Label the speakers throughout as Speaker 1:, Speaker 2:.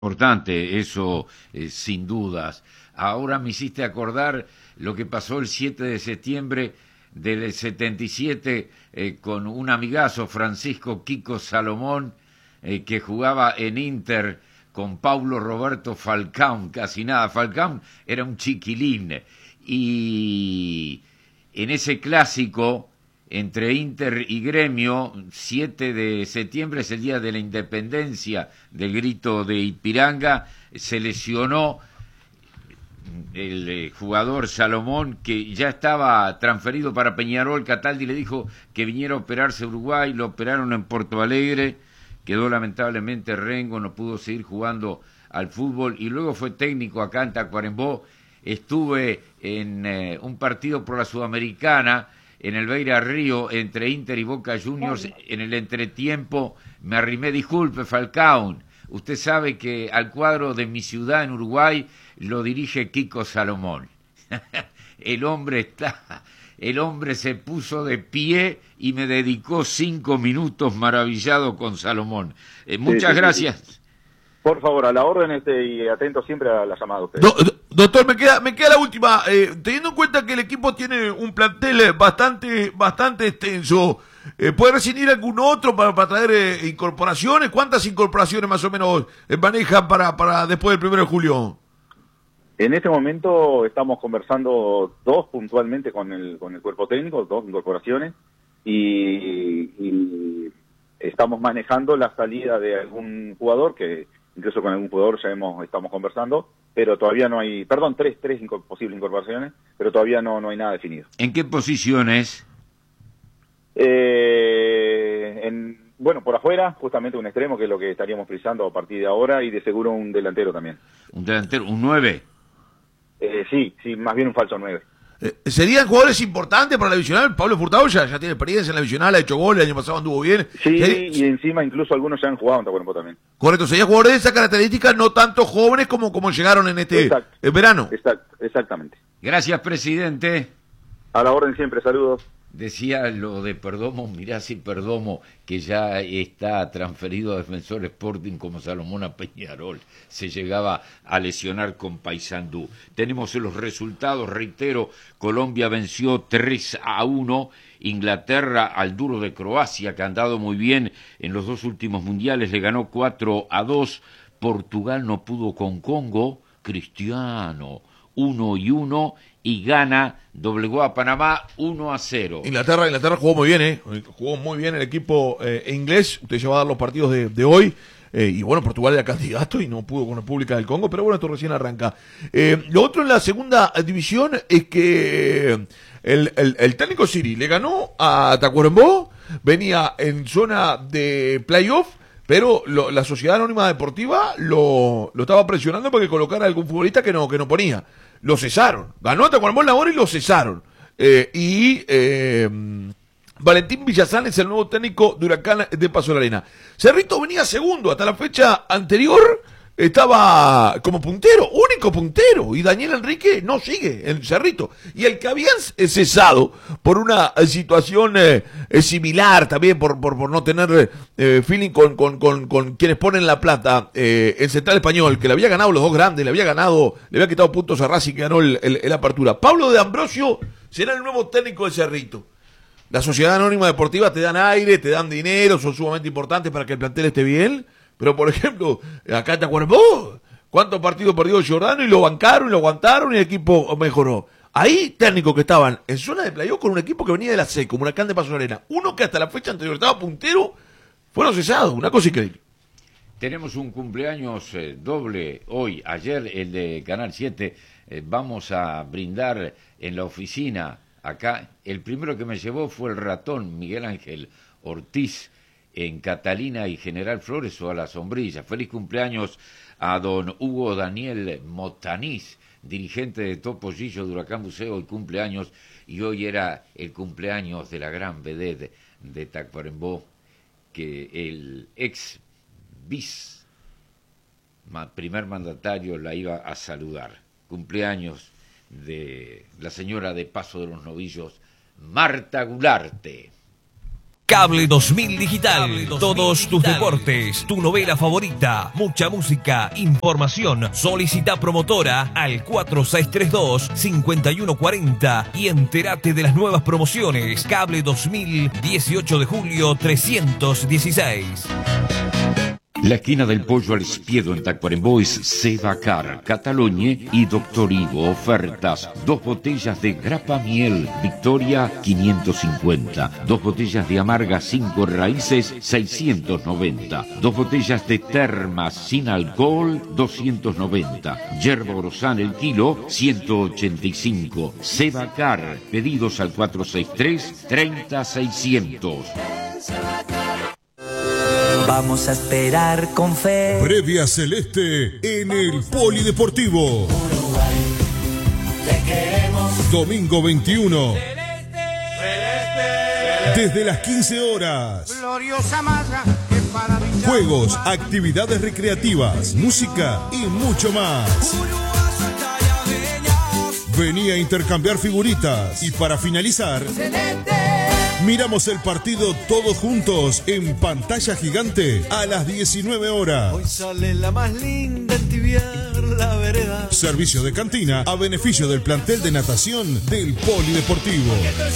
Speaker 1: Importante, eso sin dudas. Ahora me hiciste acordar lo que pasó el 7 de septiembre del 77 con un amigazo, Francisco Quico Salomón, que jugaba en Inter con Paulo Roberto Falcón, casi nada. Falcón era un chiquilín. Y en ese clásico entre Inter y Gremio, 7 de septiembre es el día de la independencia del Grito de Ipiranga, se lesionó el jugador Salomón, que ya estaba transferido para Peñarol. Cataldi le dijo que viniera a operarse a Uruguay, lo operaron en Porto Alegre, quedó lamentablemente rengo, no pudo seguir jugando al fútbol y luego fue técnico acá en Tacuarembó. Estuve en un partido por la Sudamericana en el Beira Río entre Inter y Boca Juniors. En el entretiempo me arrimé, disculpe Falcón, usted sabe que al cuadro de mi ciudad en Uruguay lo dirige Quico Salomón. El hombre se puso de pie y me dedicó 5 minutos maravillado con Salomón. Muchas gracias.
Speaker 2: Sí. Por favor, a la orden y atento siempre a la llamada de ustedes.
Speaker 3: Doctor, me queda la última. Teniendo en cuenta que el equipo tiene un plantel bastante extenso, ¿puede rescindir algún otro para traer incorporaciones? ¿Cuántas incorporaciones más o menos manejan para después del 1 de julio?
Speaker 2: En este momento estamos conversando 2 puntualmente con el cuerpo técnico, 2 incorporaciones, y estamos manejando la salida de algún jugador, que incluso con algún jugador ya estamos conversando, pero todavía no hay, perdón, tres posibles incorporaciones, pero todavía no hay nada definido.
Speaker 1: ¿En qué posiciones?
Speaker 2: Bueno, por afuera, justamente un extremo, que es lo que estaríamos precisando a partir de ahora, y de seguro un delantero también.
Speaker 1: ¿Un delantero? ¿Un 9?
Speaker 2: Sí, más bien un falso 9.
Speaker 3: ¿Serían jugadores importantes para la Nacional? Pablo Furtado ya tiene experiencia en la Nacional, ha hecho goles, el año pasado anduvo bien.
Speaker 2: Sí, y encima incluso algunos ya han jugado en Tacuarembó también.
Speaker 3: Correcto, serían jugadores de esa característica, no tanto jóvenes como llegaron en este verano.
Speaker 2: Exactamente.
Speaker 1: Gracias, presidente.
Speaker 2: A la orden siempre, saludos.
Speaker 1: Decía lo de Perdomo, mirá si Perdomo, que ya está transferido a Defensor Sporting como Salomón a Peñarol, se llegaba a lesionar con Paysandú. Tenemos los resultados, reitero, Colombia venció 3-1, Inglaterra al duro de Croacia, que ha andado muy bien en los 2 últimos mundiales, le ganó 4-2, Portugal no pudo con Congo, Cristiano 1-1, y Ghana doblegó a Panamá 1-0.
Speaker 3: Inglaterra jugó muy bien, jugó muy bien el equipo inglés. Usted ya va a dar los partidos de hoy. Y bueno, Portugal era candidato y no pudo con la República del Congo, pero bueno, esto recién arranca. Lo otro en la segunda división es que el técnico Siri le ganó a Tacuarembó, venía en zona de playoff, pero la Sociedad Anónima Deportiva lo estaba presionando para que colocara algún futbolista que no ponía. Lo cesaron. Ganó a Tacuarembó la hora y lo cesaron. Valentín Villazán es el nuevo técnico de Huracán de Paso de la Arena. Cerrito venía segundo. Hasta la fecha anterior estaba como puntero, único puntero. Y Daniel Enrique no sigue en Cerrito. Y el que habían cesado por una situación similar también, por no tener feeling con quienes ponen la plata, el Central Español, que le había ganado los 2 grandes, le había quitado puntos a Racing, que ganó el Apertura. Pablo de Ambrosio será el nuevo técnico de Cerrito. La Sociedad Anónima Deportiva te dan aire, te dan dinero, son sumamente importantes para que el plantel esté bien. Pero, por ejemplo, acá en Tacuarembó, ¿cuántos partidos perdió Giordano? Y lo bancaron, y lo aguantaron y el equipo mejoró. Ahí técnicos que estaban en zona de playoff con un equipo que venía de la C, como Huracán de Paso de la Arena. Uno que hasta la fecha anterior estaba puntero, fueron cesados. Una cosa increíble.
Speaker 1: Tenemos un cumpleaños doble hoy, ayer el de Canal 7. Vamos a brindar en la oficina acá. El primero que me llevó fue el ratón Miguel Ángel Ortiz, en Catalina y General Flores, o a la sombrilla. Feliz cumpleaños a don Hugo Daniel Motaniz, dirigente de Topollillo de Huracán Buceo, y cumpleaños, y hoy era el cumpleaños de la gran vedette de Tacuarembó, que el ex primer mandatario la iba a saludar. Cumpleaños de la señora de Paso de los Novillos, Marta Gularte.
Speaker 4: Cable 2000 Digital. Todos tus deportes, tu novela favorita, mucha música, información. Solicita promotora al 4632-5140 y entérate de las nuevas promociones. Cable 2000, 18 de julio 316.
Speaker 1: La esquina del Pollo al Espiedo en Tacuarembó es Sebacar, Catalogne y Doctor Ivo. Ofertas: 2 botellas de grapa miel Victoria 550, 2 botellas de amarga 5 raíces 690, 2 botellas de termas sin alcohol 290, yerba Orozán el kilo 185. Sebacar, pedidos al 463-30600.
Speaker 5: Vamos a esperar con fe.
Speaker 6: Previa celeste en el Polideportivo.
Speaker 5: Uruguay, te queremos.
Speaker 6: Domingo 21.
Speaker 5: Celeste, celeste,
Speaker 6: Desde las 15 horas.
Speaker 7: Gloriosa malla que para Villar
Speaker 6: Juegos, actividades recreativas, música y mucho más. Vení a intercambiar figuritas. Y para finalizar,
Speaker 5: celeste.
Speaker 6: miramos el partido todos juntos en pantalla gigante a las 19 horas.
Speaker 7: Hoy sale la más linda en tibiar la vereda.
Speaker 6: Servicio de cantina a beneficio del plantel de natación del Polideportivo.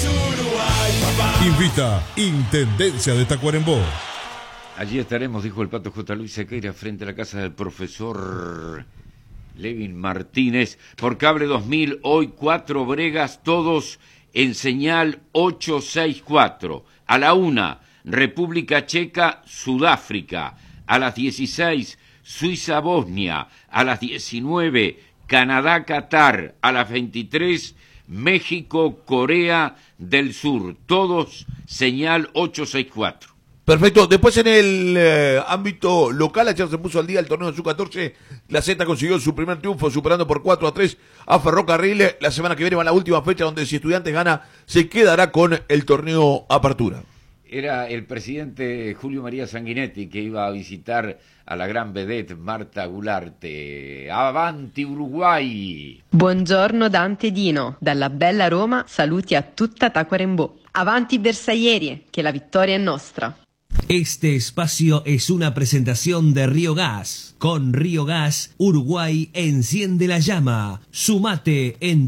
Speaker 6: Invita Intendencia de Tacuarembó.
Speaker 1: Allí estaremos, dijo el Pato J. Luis Sequeira, frente a la casa del profesor Levin Martínez. Por Cable 2000, hoy 4 bregas, todos en señal 864. A la 1, República Checa, Sudáfrica. A las 16, Suiza, Bosnia. A las 19, Canadá, Qatar. A las 23, México, Corea del Sur. Todos señal 864.
Speaker 3: Perfecto. Después en el ámbito local, ayer se puso al día el torneo de Sub-14. La Z consiguió su primer triunfo, superando por 4-3 a Ferrocarril. La semana que viene va la última fecha, donde si Estudiantes gana, se quedará con el torneo Apertura.
Speaker 1: Era el presidente Julio María Sanguinetti que iba a visitar a la gran vedette Marta Gularte. Avanti Uruguay!
Speaker 8: Buongiorno Dante Dino, dalla bella Roma saluti a tutta Tacuarembó. Avanti Bersaglieri, che la vittoria è nostra.
Speaker 4: Este espacio es una presentación de Río Gas. Con Río Gas, Uruguay enciende la llama. Sumate en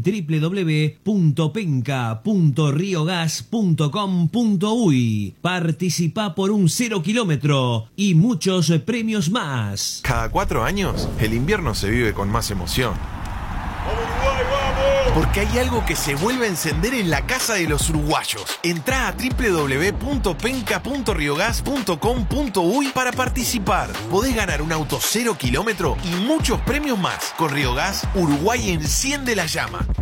Speaker 4: www.penca.riogas.com.uy. Participa por un 0 kilómetro y muchos premios más.
Speaker 9: Cada 4 años, el invierno se vive con más emoción. Porque hay algo que se vuelve a encender en la casa de los uruguayos. Entrá a www.penca.riogas.com.uy para participar. Podés ganar un auto 0 kilómetro y muchos premios más. Con Río Gas, Uruguay enciende la llama.